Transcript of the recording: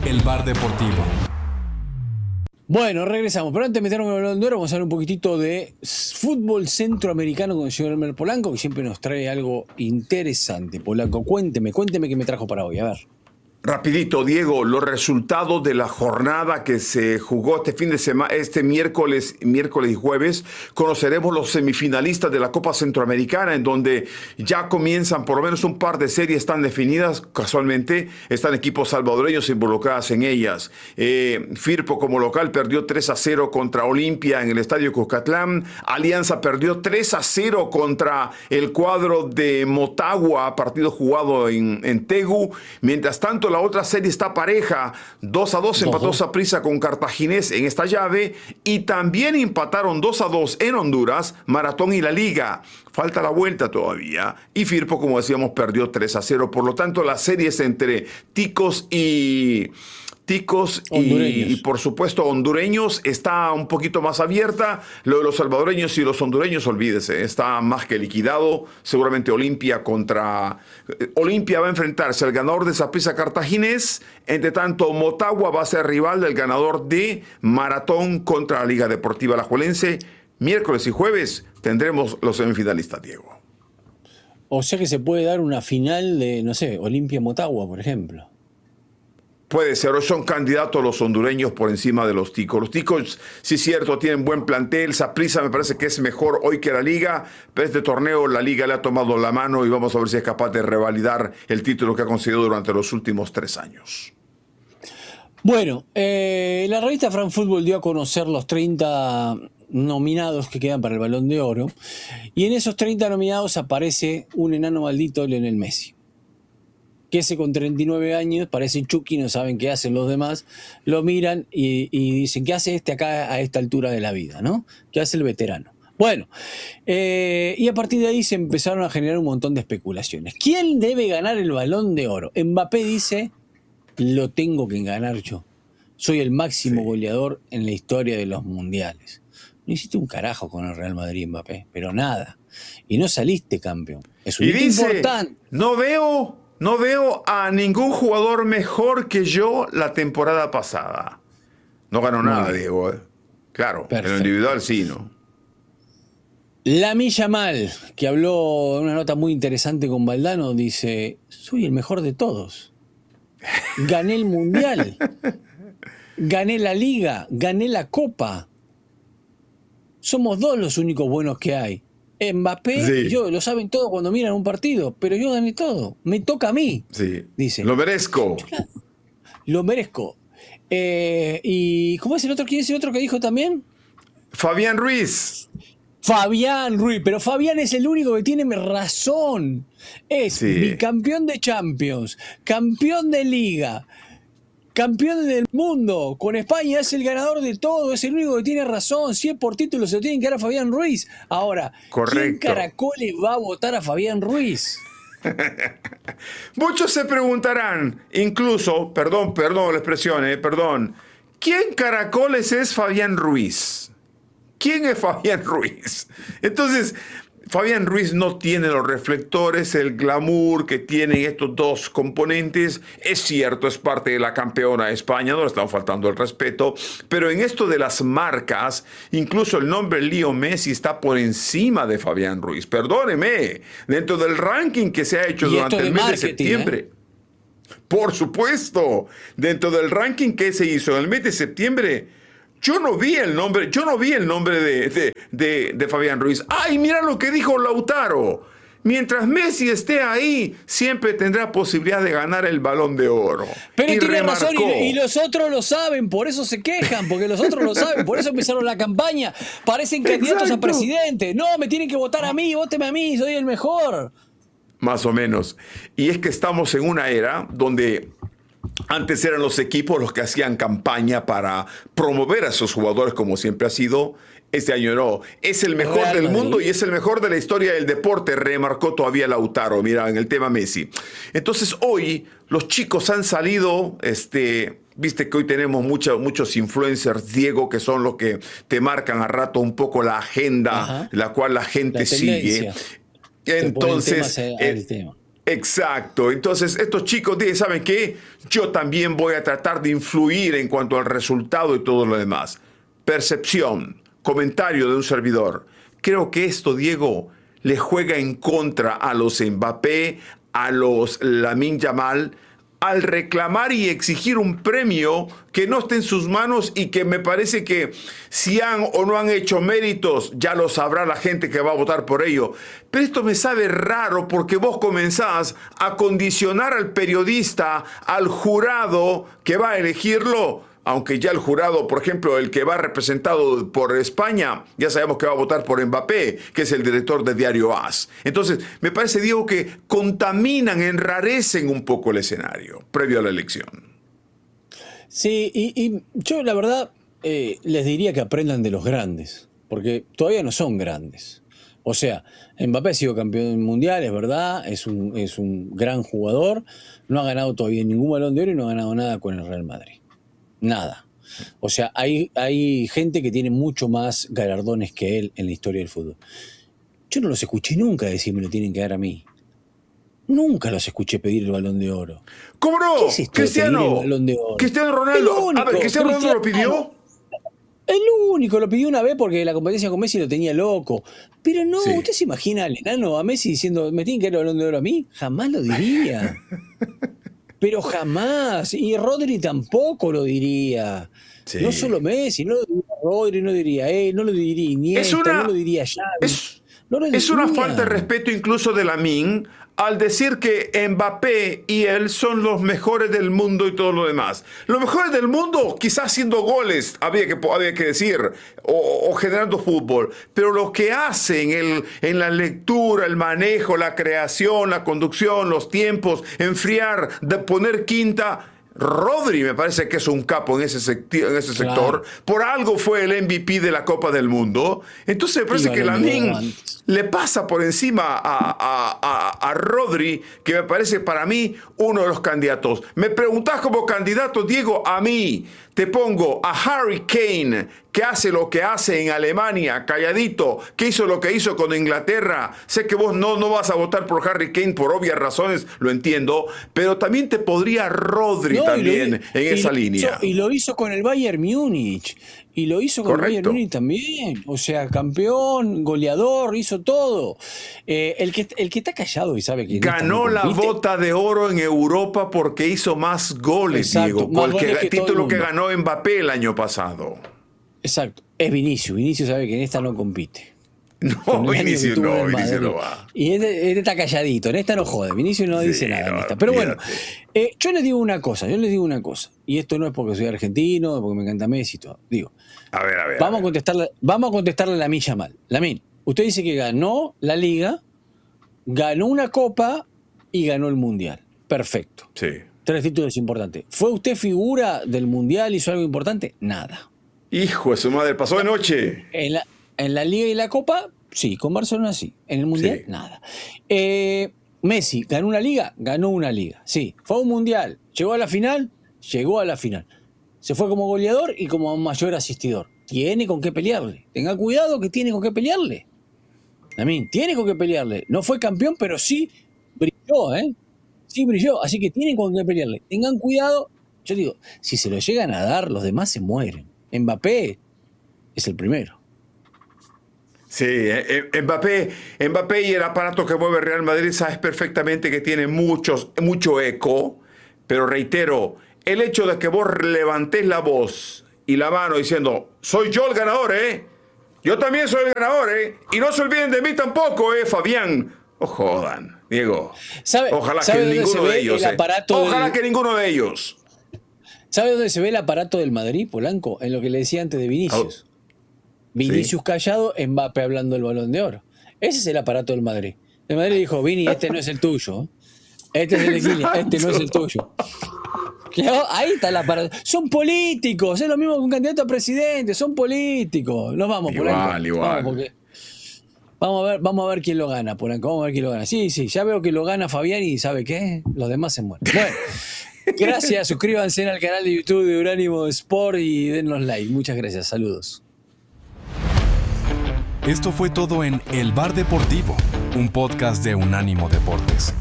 el bar deportivo. Bueno, regresamos, pero antes de meternos en el Balón de Oro, vamos a hablar un poquitito de fútbol centroamericano con el señor Elmer Polanco, que siempre nos trae algo interesante. Polanco, cuénteme qué me trajo para hoy, a ver. Rapidito, Diego, los resultados de la jornada que se jugó este fin de semana, este miércoles y jueves, conoceremos los semifinalistas de la Copa Centroamericana, en donde ya comienzan, por lo menos un par de series están definidas. Casualmente están equipos salvadoreños involucrados en ellas. Firpo como local perdió 3-0 contra Olimpia en el Estadio Cuscatlán. Alianza perdió 3-0 contra el cuadro de Motagua, partido jugado en Tegu. Mientras tanto, la otra serie está pareja, 2-2 empató Saprissa con Cartaginés en esta llave, y también empataron 2-2 en Honduras, Maratón y La Liga. Falta la vuelta todavía, y Firpo, como decíamos, perdió 3-0. Por lo tanto, las series entre ticos y por supuesto hondureños está un poquito más abierta. Lo de los salvadoreños y los hondureños, olvídese, está más que liquidado. Seguramente Olimpia va a enfrentarse al ganador de Saprissa Cartaginés. Entre tanto, Motagua va a ser rival del ganador de Maratón contra la Liga Deportiva Alajuelense. Miércoles y jueves tendremos los semifinalistas, Diego. O sea que se puede dar una final de, no sé, Olimpia-Motagua, por ejemplo. Puede ser, hoy son candidatos los hondureños por encima de los ticos. Los ticos, sí es cierto, tienen buen plantel. Saprissa me parece que es mejor hoy que la Liga, pero este torneo la Liga le ha tomado la mano y vamos a ver si es capaz de revalidar el título que ha conseguido durante los últimos 3 años. Bueno, la revista France Football dio a conocer los 30 nominados que quedan para el Balón de Oro, y en esos 30 nominados aparece un enano maldito, Lionel Messi, que ese con 39 años parece Chucky, no saben qué hacen los demás, lo miran y dicen, ¿qué hace este acá a esta altura de la vida, ¿no? ¿Qué hace el veterano? Bueno, y a partir de ahí se empezaron a generar un montón de especulaciones. ¿Quién debe ganar el Balón de Oro? Mbappé dice, lo tengo que ganar yo. Soy el máximo goleador en la historia de los mundiales. No hiciste un carajo con el Real Madrid, Mbappé, pero nada. Y no saliste campeón. Es un hito importante. No veo a ningún jugador mejor que yo la temporada pasada. No ganó nada, Diego. Claro, perfecto. En lo individual sí, ¿no? Lamine Yamal, que habló en una nota muy interesante con Valdano, dice, soy el mejor de todos. Gané el Mundial. Gané la Liga. Gané la Copa. Somos 2 los únicos buenos que hay. Mbappé y yo, lo saben todo cuando miran un partido, pero yo gané todo. Me toca a mí. Sí. Dice. Lo merezco. Lo merezco. ¿Y cómo es el otro? ¿Quién es el otro que dijo también? Fabián Ruiz. Pero Fabián es el único que tiene razón. Es bicampeón de Champions, campeón de Liga, campeón del mundo. Con España es el ganador de todo, es el único que tiene razón. Si es por título se lo tienen que dar a Fabián Ruiz. Ahora, ¿quién caracoles va a votar a Fabián Ruiz? Muchos se preguntarán, incluso, perdón la expresión, ¿quién caracoles es Fabián Ruiz? ¿Quién es Fabián Ruiz? Entonces, Fabián Ruiz no tiene los reflectores, el glamour que tienen estos dos componentes. Es cierto, es parte de la campeona de España, no le estamos faltando el respeto, pero en esto de las marcas, incluso el nombre Leo Messi está por encima de Fabián Ruiz. Perdóneme, dentro del ranking que se ha hecho durante el mes de septiembre. Por supuesto, dentro del ranking que se hizo en el mes de septiembre, yo no vi el nombre de Fabián Ruiz. ¡Ay, mira lo que dijo Lautaro! Mientras Messi esté ahí, siempre tendrá posibilidad de ganar el Balón de Oro. Pero tiene razón, y los otros lo saben, por eso se quejan, porque los otros lo saben, por eso empezaron la campaña. Parecen candidatos a presidente. No, me tienen que votar a mí, vóteme a mí, soy el mejor. Más o menos. Y es que estamos en una era donde antes eran los equipos los que hacían campaña para promover a sus jugadores, como siempre ha sido. Este año no. Es el mejor del mundo y es el mejor de la historia del deporte, remarcó todavía Lautaro, mira, en el tema Messi. Entonces hoy los chicos han salido, viste que hoy tenemos muchos influencers, Diego, que son los que te marcan a rato un poco la agenda, la cual la gente sigue. Entonces, Exacto. Entonces, estos chicos dicen, ¿saben qué? Yo también voy a tratar de influir en cuanto al resultado y todo lo demás. Percepción, comentario de un servidor. Creo que esto, Diego, le juega en contra a los Mbappé, a los Lamine Yamal, al reclamar y exigir un premio que no esté en sus manos y que me parece que si han o no han hecho méritos, ya lo sabrá la gente que va a votar por ello. Pero esto me sabe raro porque vos comenzás a condicionar al periodista, al jurado que va a elegirlo. Aunque ya el jurado, por ejemplo, el que va representado por España, ya sabemos que va a votar por Mbappé, que es el director de Diario AS. Entonces, me parece, Diego, que contaminan, enrarecen un poco el escenario previo a la elección. Sí, y yo la verdad les diría que aprendan de los grandes, porque todavía no son grandes. O sea, Mbappé ha sido campeón mundial, es verdad, es un gran jugador, no ha ganado todavía ningún Balón de Oro y no ha ganado nada con el Real Madrid. Nada. O sea, hay gente que tiene mucho más galardones que él en la historia del fútbol. Yo no los escuché nunca decir me lo tienen que dar a mí. Nunca los escuché pedir el Balón de Oro. ¿Cómo no? ¿Qué es esto Cristiano. de pedir el Balón de Oro? Cristiano Ronaldo. Único, a ver, ¿Cristiano Ronaldo lo pidió? El único, lo pidió una vez porque la competencia con Messi lo tenía loco. Pero no, Sí. ¿usted se imagina al enano, a Messi diciendo me tienen que dar el Balón de Oro a mí? Jamás lo diría. Pero jamás. Y Rodri tampoco lo diría. Sí. No solo Messi, no lo diría Rodri, no lo diría él, no lo diría Iniesta, no lo diría Xavi. No lo Es una diría. falta de respeto incluso de Lamine al decir que Mbappé y él son los mejores del mundo y todo lo demás. Los mejores del mundo, quizás haciendo goles, había que decir, o generando fútbol, pero lo que hacen en la lectura, el manejo, la creación, la conducción, los tiempos, enfriar, de poner quinta. Rodri me parece que es un capo en ese sector. Por algo fue el MVP de la Copa del Mundo. Entonces me parece que Lamine le pasa por encima a Rodri, que me parece para mí uno de los candidatos. Me preguntás como candidato, Diego, a mí te pongo a Harry Kane, que hace lo que hace en Alemania, calladito, que hizo lo que hizo con Inglaterra. Sé que vos no vas a votar por Harry Kane por obvias razones, lo entiendo, pero también te podría Rodri también en esa línea. Y lo hizo con el Bayern Múnich. Y lo hizo con el Bayern Múnich también. O sea, campeón, goleador, hizo todo. El que está callado y sabe que ganó la bota de oro en Europa porque hizo más goles, Diego, con el título que ganó Mbappé el año pasado. Exacto. Es Vinicius. Vinicius sabe que en esta no compite. No, Vinicius no va. Y él está calladito. En esta no jode. Vinicius no dice nada en esta. Pero bueno, yo les digo una cosa. Y esto no es porque soy argentino, porque me encanta Messi y todo. Digo, a ver. Vamos a contestarle a Lamine Yamal. Lamine, usted dice que ganó la Liga, ganó una Copa y ganó el Mundial. Perfecto. Sí. 3 títulos importantes. ¿Fue usted figura del Mundial? ¿Hizo algo importante? Nada. Hijo de su madre, pasó de noche. En la Liga y la Copa, sí, con Barcelona sí. En el Mundial, nada. Messi, ¿ganó una Liga? Ganó una Liga, sí. ¿Fue a un Mundial? ¿Llegó a la final? Llegó a la final. Se fue como goleador y como mayor asistidor. Tiene con qué pelearle. Tenga cuidado que tiene con qué pelearle. También tiene con qué pelearle. No fue campeón, pero sí brilló, ¿eh? Sí brilló, así que tienen con qué pelearle. Tengan cuidado. Yo digo, si se lo llegan a dar, los demás se mueren. Mbappé es el primero. Sí, Mbappé y el aparato que mueve Real Madrid sabes perfectamente que tiene mucho eco, pero reitero, el hecho de que vos levantés la voz y la mano diciendo, soy yo el ganador, yo también soy el ganador, y no se olviden de mí tampoco, Fabián. Oh, jodan, Diego. Ojalá que ninguno de ellos. Ojalá que ninguno de ellos. ¿Sabe dónde se ve el aparato del Madrid, Polanco? En lo que le decía antes de Vinicius. Vinicius callado, Mbappé hablando del Balón de Oro. Ese es el aparato del Madrid. El Madrid dijo, Vini, este no es el tuyo. Este es el de Kylian, este no es el tuyo. Ahí está el aparato. Son políticos, es lo mismo que un candidato a presidente, son políticos. Nos vamos, Polanco. Igual. Vamos a ver quién lo gana, Polanco. Vamos a ver quién lo gana. Sí, ya veo que lo gana Fabián y ¿sabe qué? Los demás se mueren. Bueno. Gracias, suscríbanse al canal de YouTube de Unánimo Sport y denos like. Muchas gracias, saludos. Esto fue todo en El Bar Deportivo, un podcast de Unánimo Deportes.